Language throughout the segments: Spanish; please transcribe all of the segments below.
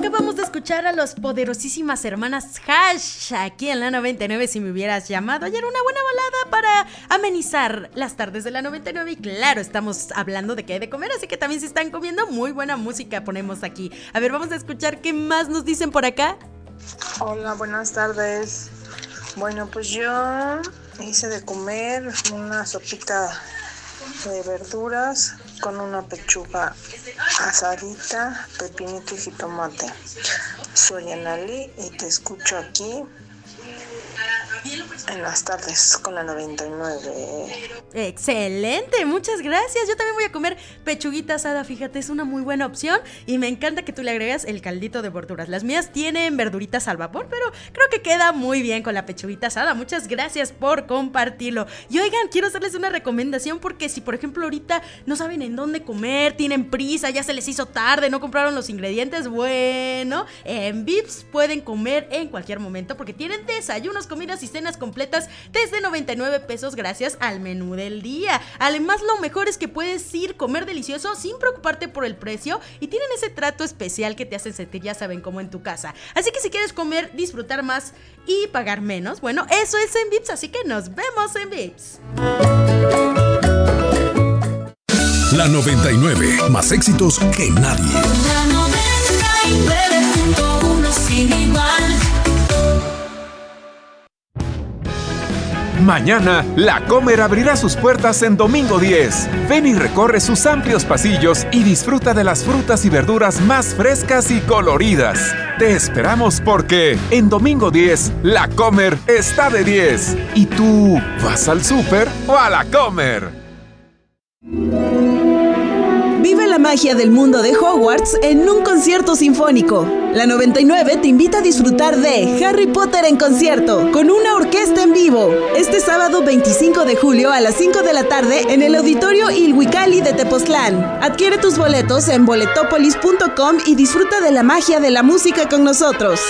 Acabamos de escuchar a los poderosísimas hermanas Hash aquí en la 99. Si me hubieras llamado ayer, una buena balada para amenizar las tardes de la 99. Y claro, estamos hablando de qué hay de comer, así que también se están comiendo muy buena música ponemos aquí. A ver, vamos a escuchar qué más nos dicen por acá. Hola, buenas tardes. Bueno, pues yo hice de comer una sopita de verduras con una pechuga asadita, pepinito y jitomate. Soy Anali y te escucho aquí en las tardes con la 99. Excelente, muchas gracias. Yo también voy a comer pechuguita asada, fíjate, es una muy buena opción. Y me encanta que tú le agregas el caldito de verduras. Las mías tienen verduritas al vapor, pero creo que queda muy bien con la pechuguita asada. Muchas gracias por compartirlo. Y oigan, quiero hacerles una recomendación, porque si por ejemplo ahorita no saben en dónde comer, tienen prisa, ya se les hizo tarde, no compraron los ingredientes, bueno, en Vips pueden comer en cualquier momento, porque tienen desayunos, comidas y cenas completas desde 99 pesos gracias al menú del día. Además, lo mejor es que puedes ir comer delicioso sin preocuparte por el precio, y tienen ese trato especial que te hacen sentir, ya saben, como en tu casa. Así que si quieres comer, disfrutar más y pagar menos, bueno, eso es en Vips, así que nos vemos en Vips. La 99, más éxitos que nadie. La 99.1 sin igual. Mañana, La Comer abrirá sus puertas en Domingo 10. Ven y recorre sus amplios pasillos y disfruta de las frutas y verduras más frescas y coloridas. Te esperamos porque en Domingo 10, La Comer está de 10. ¿Y tú vas al súper o a La Comer? Vive la magia del mundo de Hogwarts en un concierto sinfónico. La 99 te invita a disfrutar de Harry Potter en concierto, con una orquesta en vivo, este sábado 25 de julio a las 5 de la tarde en el Auditorio Ilhuicalli de Tepoztlán. Adquiere tus boletos en boletopolis.com y disfruta de la magia de la música con nosotros.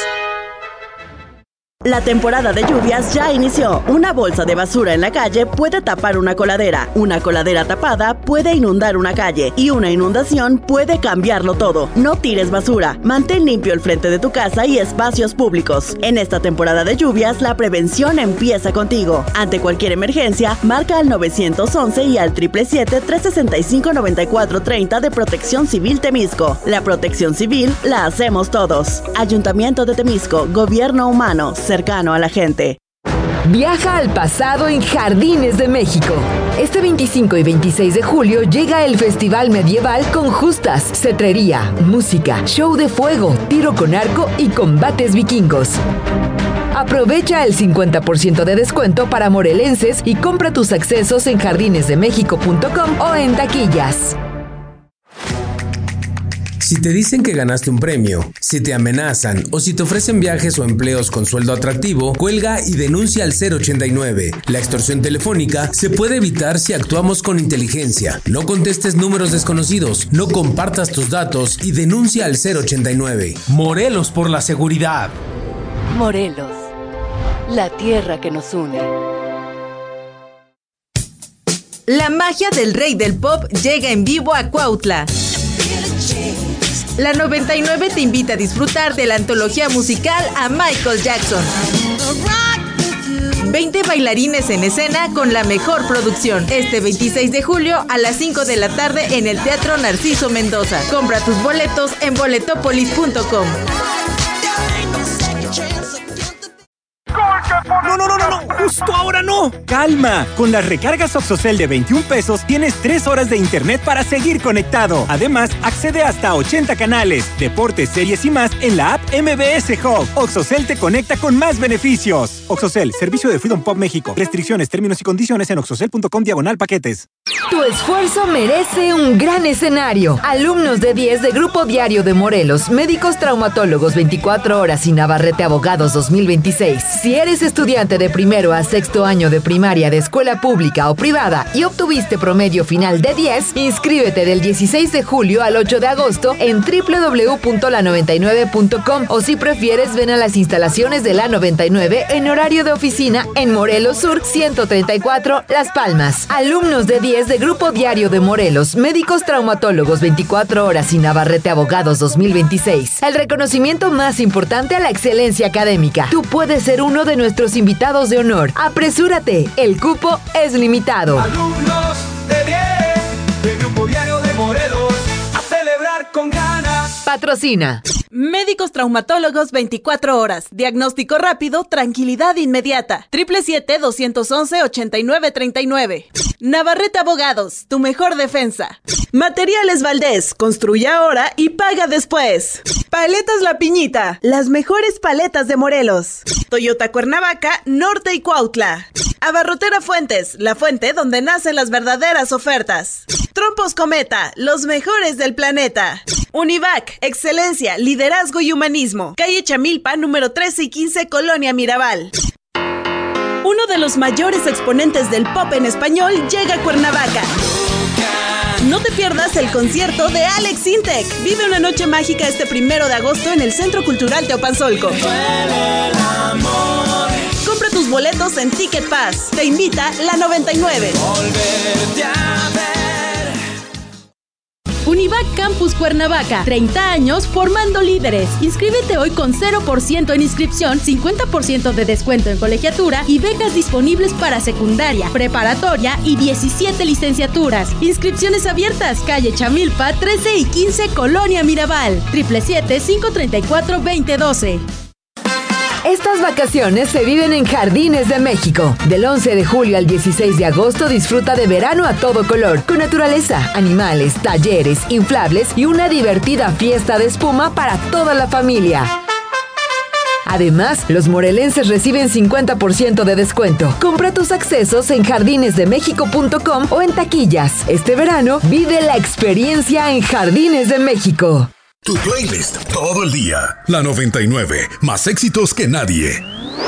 La temporada de lluvias ya inició. Una bolsa de basura en la calle puede tapar una coladera. Una coladera tapada puede inundar una calle. Y una inundación puede cambiarlo todo. No tires basura. Mantén limpio el frente de tu casa y espacios públicos. En esta temporada de lluvias, la prevención empieza contigo. Ante cualquier emergencia, marca al 911 y al 777-365-9430 de Protección Civil Temisco. La protección civil la hacemos todos. Ayuntamiento de Temisco, Gobierno Humano, cercano a la gente. Viaja al pasado en Jardines de México. Este 25 y 26 de julio llega el Festival Medieval con justas, cetrería, música, show de fuego, tiro con arco y combates vikingos. Aprovecha el 50% de descuento para morelenses y compra tus accesos en jardinesdemexico.com o en taquillas. Si te dicen que ganaste un premio, si te amenazan o si te ofrecen viajes o empleos con sueldo atractivo, cuelga y denuncia al 089. La extorsión telefónica se puede evitar si actuamos con inteligencia. No contestes números desconocidos, no compartas tus datos y denuncia al 089. Morelos por la seguridad. Morelos, la tierra que nos une. La magia del rey del pop llega en vivo a Cuautla. La 99 te invita a disfrutar de la antología musical a Michael Jackson. 20 bailarines en escena con la mejor producción. Este 26 de julio a las 5 de la tarde en el Teatro Narciso Mendoza. Compra tus boletos en boletopolis.com. No, justo ahora no. Calma, con las recargas Oxocel de 21 pesos tienes 3 horas de internet para seguir conectado. Además, accede hasta 80 canales, deportes, series y más en la app MBS Hub. Oxocel te conecta con más beneficios. Oxocel, servicio de Freedom Pop México. Restricciones, términos y condiciones en oxocel.com/paquetes. Tu esfuerzo merece un gran escenario. Alumnos de 10 de Grupo Diario de Morelos, médicos traumatólogos 24 horas y Navarrete Abogados 2026. Si eres estudiante de primero a a sexto año de primaria de escuela pública o privada y obtuviste promedio final de 10, inscríbete del 16 de julio al 8 de agosto en www.la99.com o si prefieres ven a las instalaciones de la 99 en horario de oficina en Morelos Sur 134 Las Palmas. Alumnos de 10 de Grupo Diario de Morelos, médicos traumatólogos 24 horas y Navarrete Abogados 2026. El reconocimiento más importante a la excelencia académica. Tú puedes ser uno de nuestros invitados de honor. Apresúrate, el cupo es limitado. Alumnos de 10 de Grupo Diario de Morelos, a celebrar con ganas. Patrocina. Médicos traumatólogos 24 horas. Diagnóstico rápido, tranquilidad inmediata. 777-211-8939. Navarrete Abogados, tu mejor defensa. Materiales Valdés, construye ahora y paga después. Paletas La Piñita, las mejores paletas de Morelos. Toyota Cuernavaca, Norte y Cuautla. Abarrotera Fuentes, la fuente donde nacen las verdaderas ofertas. Trompos Cometa, los mejores del planeta. Univac, excelencia, liderazgo y humanismo. Calle Chamilpa, número 13 y 15, Colonia Mirabal. Uno de los mayores exponentes del pop en español llega a Cuernavaca. No te pierdas el concierto de Alex Intec. Vive una noche mágica este 1 de agosto en el Centro Cultural Teopanzolco. Compra tus boletos en Ticket Pass. Te invita la 99. Univac Campus Cuernavaca, 30 años formando líderes. Inscríbete hoy con 0% en inscripción, 50% de descuento en colegiatura y becas disponibles para secundaria, preparatoria y 17 licenciaturas. Inscripciones abiertas, calle Chamilpa, 13 y 15, Colonia Mirabal. 777-534-2012. Estas vacaciones se viven en Jardines de México. Del 11 de julio al 16 de agosto disfruta de verano a todo color, con naturaleza, animales, talleres, inflables y una divertida fiesta de espuma para toda la familia. Además, los morelenses reciben 50% de descuento. Compra tus accesos en jardinesdemexico.com o en taquillas. Este verano, vive la experiencia en Jardines de México. Tu playlist todo el día. La 99, más éxitos que nadie.